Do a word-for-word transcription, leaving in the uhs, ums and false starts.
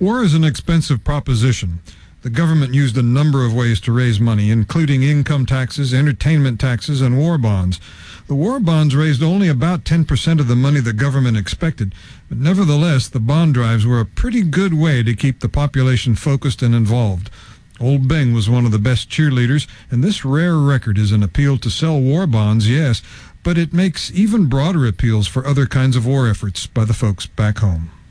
War is an expensive proposition. The government used a number of ways to raise money, including income taxes, entertainment taxes, and war bonds. The war bonds raised only about ten percent of the money the government expected, but nevertheless, the bond drives were a pretty good way to keep the population focused and involved. Old Beng was one of the best cheerleaders, and this rare record is an appeal to sell war bonds, yes, but it makes even broader appeals for other kinds of war efforts by the folks back home.